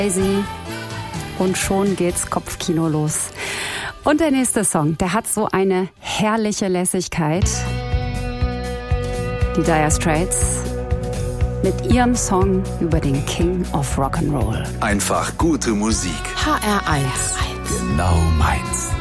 Crazy. Und schon geht's Kopfkino los. Und der nächste Song, der hat so eine herrliche Lässigkeit. Die Dire Straits mit ihrem Song über den King of Rock'n'Roll. Einfach gute Musik. HR1. Genau meins.